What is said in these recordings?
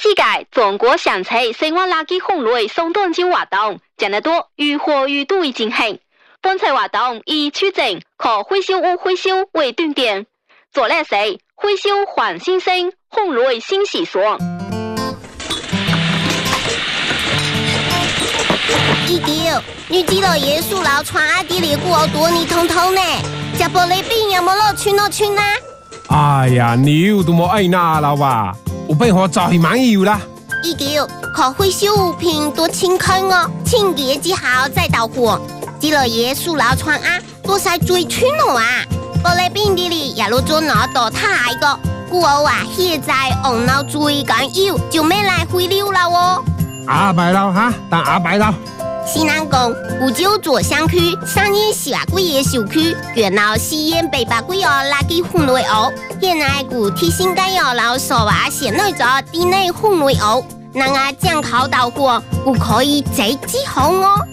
世界中国上车生活垃圾分类送短招活动，將得多如火如荼進行。本次活動以出證可回收物回收為重點，做叻時回收還新鮮，分類新時尚。 19，你知道椰樹樓傳阿啲嚟過多年通通呢？食玻璃餅有冇落村啦？ 哎呀，你都冇愛拿啦哇！我俾我早去買油啦。 19，可回收物品多清空哦，清潔之後再到貨。知道椰樹樓傳阿多晒最村咯啊！玻璃餅啲嚟也落咗攞到太個，故我話現在紅腦最緊要就咩來回流啦哦。 阿伯佬哈，但阿伯佬。 西南港古舊左鄉區上年十幾嘅小區，原來西園北八幾哦垃圾分類哦，現在古提醒緊要老所話現內咗地內分類哦，那個將考到過，古可以直接紅哦。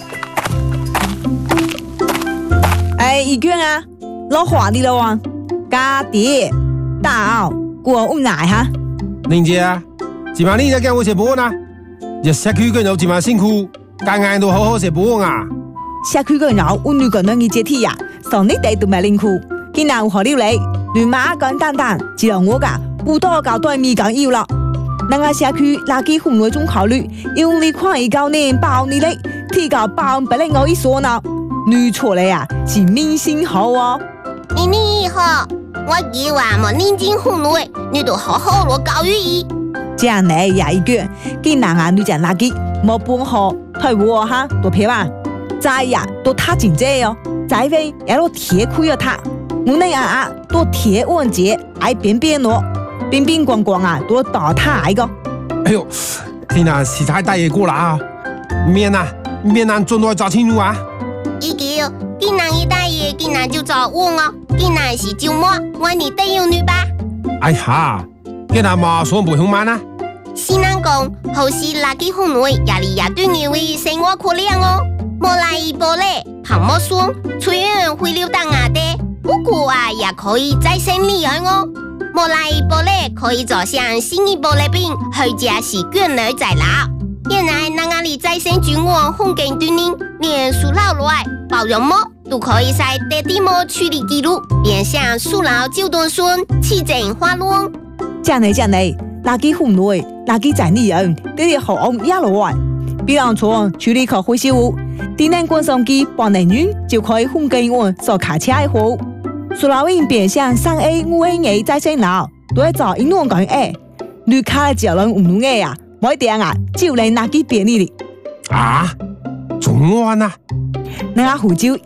哎，一卷啊，老華啲咯喎，家爹大過唔來哈。 玲姐啊，今晚你在跟我食飯啊？日社區嘅有今晚辛苦。間間都好好食飯啊！ 社區嘅人我女個兩日接替呀，上你哋都咪辛苦，今日有何料理？亂馬簡單單，只有我噶不多搞對面緊要啦。那個社區垃圾分類中考慮，用你看一高年包你嘞，提高包不能我一說呢，女錯嘞啊，是明星好哦。 你好，我以為冇認真分類，你都好好落教育伊。 這樣呢也一句，今日啊女講垃圾冇半好。退我哈，多撇吧，再呀都他真濟哦，再飛也都鐵虧了他，我那啊都鐵穩節，愛邊邊咯，邊邊光光啊都倒他來個。 哎呦，天啊，時太大嘢過啦啊！面啊，做耐找清楚啊 ！19，今日一大爺，今日就找我哦，今日是周末，我你帶有女吧？ 哎呀，今日嘛算不凶慢啊！ 西南講好似垃圾分類壓力也對你為生活可憐哦，莫來一玻璃旁莫說，雖然會流到牙的，不過啊也可以再生利用哦。莫來一玻璃可以做像新一玻璃餅，回家是捲來再撈。現在那個里再生菌網風景對您，連塑料來包容膜都可以在地地膜處理記錄，變相塑料就斷酸，起整花luôn。 這樣垃圾分類，垃圾整理人，呢啲好一路來。比方說處理可回收物，電能滾送機幫能源就可以分給我所開車的貨。塑料瓶變相3A、5A 再生lab都係找英文講誒，你開咗人唔用誒啊，冇一定啊，就能垃圾便利哩。 啊，仲安啊？ 那個胡椒